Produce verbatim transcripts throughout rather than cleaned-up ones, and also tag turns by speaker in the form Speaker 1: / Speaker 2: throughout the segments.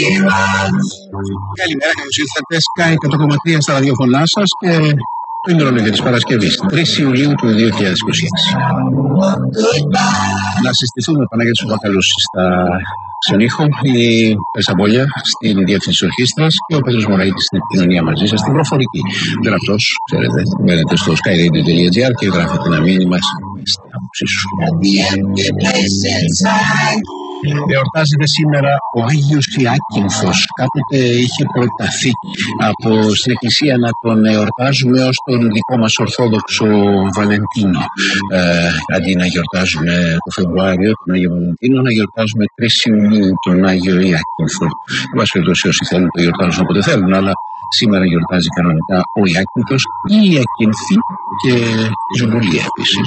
Speaker 1: Καλημέρα, καλώς ήρθατε. Sky εκατό κόμμα τρία στα ραδιοφωνά σας και το ημερολόγιο της Παρασκευής, τρεις Ιουλίου του δύο χιλιάδες είκοσι έξι. Να συστηθούμε, Παναγιώτης Παπακαλούς στα ξενήχο, η Περσαμπόλια στην διεύθυνση της ορχήστρας και ο Πέτρος Μωραΐτης στην επικοινωνία μαζί σας, στην προφορική. Γραπτός, ξέρετε, μπαίνετε στο sky radio τελεία gr και γράφετε ένα μήνυμα στην άποψή σου. Εορτάζεται σήμερα ο Άγιος Ιάκυνθος. Κάποτε είχε προταθεί από στην Εκκλησία να τον εορτάζουμε ως τον δικό μας Ορθόδοξο Βαλεντίνο. Ε, αντί να γιορτάζουμε το Φεβρουάριο τον Άγιο Βαλεντίνο, να γιορτάζουμε τρεις Ιουλίου τον Άγιο Ιάκυνθο. Εν πάση περιπτώσει, όσοι θέλουν το γιορτάζουν όποτε θέλουν, αλλά σήμερα γιορτάζει κανονικά ο Ιάκυνθος, η Ιακυνθή και η Ζουμπουλία επίσης.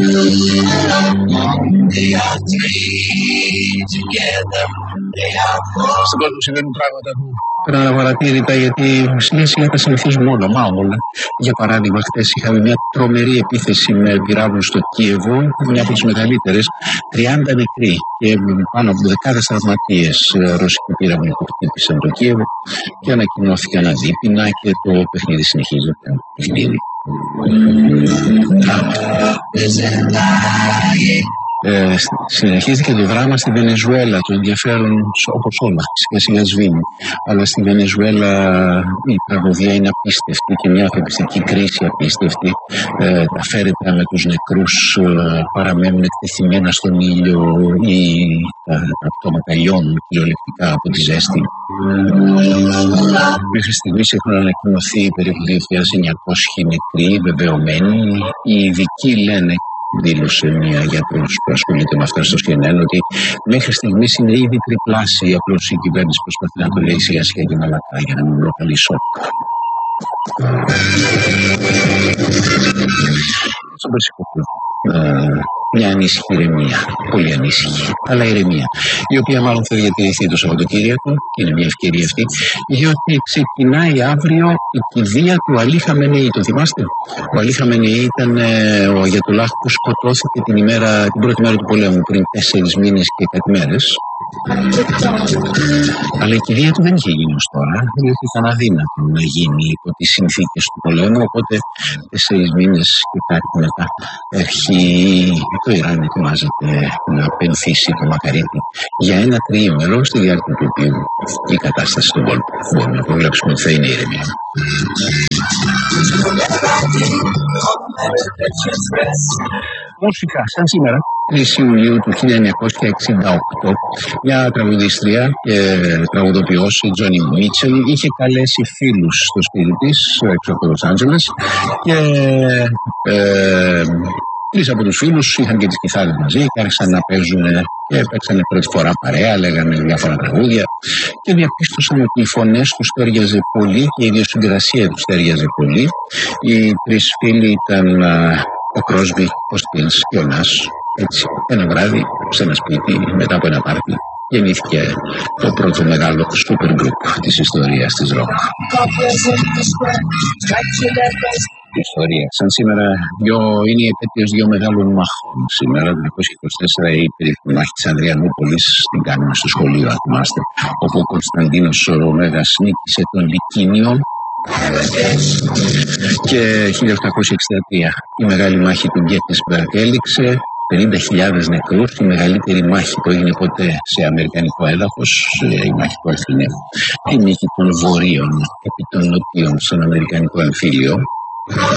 Speaker 1: Στον κόσμο συμβαίνουν πράγματα που πρέπει να παρατήρητα, γιατί σιγά σιγά τα συνηθίζουμε όλα, μα όλα. Για παράδειγμα, χτες είχαμε μια τρομερή επίθεση με πυράβλους στο Κίεβο, μια από τις μεγαλύτερες, τριάντα νεκροί και πάνω από δεκάδες τραυματίες ρωσικοί πύραυλοι που χτύπησαν το Κίεβο και ανακοινώθηκαν αδίπεινα και το παιχνίδι συνεχίζεται. Παιχνίδι. Ε, συνεχίζεται το δράμα στη Βενεζουέλα. Το ενδιαφέρον, όπως όλα, σιγά σιγά σβήνει. Αλλά στη Βενεζουέλα η τραγωδία είναι απίστευτη και μια ανθρωπιστική κρίση απίστευτη. Ε, τα φέρετρα με τους νεκρούς ε, παραμένουν εκτεθειμένα στον ήλιο ή τα, τα πτώματα λιώνουν κυριολεκτικά από τη ζέστη. Μέχρι στιγμής έχουν ανακοινωθεί περίπου δύο χιλιάδες εννιακόσιοι νεκροί βεβαιωμένοι. Οι ειδικοί λένε, δήλωσε μια γιατρός που ασχολείται με αυτά στο σι εν εν, ότι μέχρι στιγμής είναι ήδη τριπλάσια. Απλώς η κυβέρνηση προσπαθεί να το λέει σιγά σιγά και μαλακά για να μην προκαλεί σοκ. Στον Περσικό πλούτο. Μια ανήσυχη ηρεμία, πολύ ανήσυχη, αλλά ηρεμία, η οποία μάλλον θα διατηρηθεί το Σαββατοκύριακο, και είναι μια ευκαιρία αυτή, διότι ξεκινάει αύριο η κηδεία του Αλή Χαμενεή. Το θυμάστε? Ο Αλή Χαμενεή ήταν ε, ο Αγιατολάχ που σκοτώθηκε την, ημέρα, την πρώτη μέρα του πολέμου, πριν τέσσερις μήνες και κάτι μέρες. Αλλά η κηδεία του δεν είχε γίνει ως τώρα, διότι ήταν αδύνατο να γίνει υπό τις συνθήκες του πολέμου. Οπότε τέσσερις μήνες και κάτι μετά έρχει το Ιράν, ετοιμάζεται να πενθήσει το Μακαρίτη για ένα τριήμερο, στη διάρκεια του οποίου η κατάσταση στον κόλπο μπορούμε να προβλέψουμε ότι θα είναι ήρεμη. Μουσικά, σαν σήμερα, τρεις Ιουλίου του χίλια εννιακόσια εξήντα οκτώ, μια τραγουδίστρια και τραγουδοποιός, η Τζόνι Μίτσελ, είχε καλέσει φίλους στο σπίτι της, έξω από το Λος Άντζελες, και ε, τρεις από τους φίλους είχαν και τις κιθάρες μαζί και άρχισαν να παίζουν και παίξανε πρώτη φορά παρέα, λέγανε διάφορα τραγούδια και διαπίστωσαν ότι οι φωνές τους τέριαζε πολύ και η ιδιοσυγκρασία τους τέριαζε πολύ. Οι τρεις φίλοι ήταν ο Κρόσμπι, ο Στίνς και ο Νας. Έτσι, ένα βράδυ, σε ένα σπίτι, μετά από ένα πάρτι, γεννήθηκε το πρώτο μεγάλο super group της ιστορίας της rock. Η ιστορία. Σαν σήμερα δυο, είναι η επέτειος δύο μεγάλων μάχων. Σήμερα, το δεκαετία είκοσι τέσσερα, η περίφημη μάχη της Ανδριανούπολης, την κάνουμε στο σχολείο, αν θυμάστε, όπου ο Κωνσταντίνος ο Μέγας νίκησε τον Λυκίνιο. Και χίλια οκτακόσια εξήντα τρία η μεγάλη μάχη του Γκέτισμπεργκ έληξε, πενήντα χιλιάδες νεκρούς, η μεγαλύτερη μάχη που έγινε ποτέ σε αμερικανικό έδαφος, η μάχη του Αλφινέου, η νίκη των βορείων επί των νοτίων στον αμερικανικό εμφύλιο.